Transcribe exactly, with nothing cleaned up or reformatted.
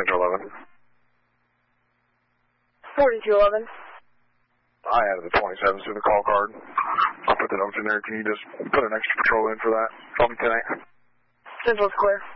Central eleven. forty-two eleven. I added the twenty-sevens to the call card. I'll put the notes in there. Can you just put an extra patrol in for that? Call me tonight. Central's clear.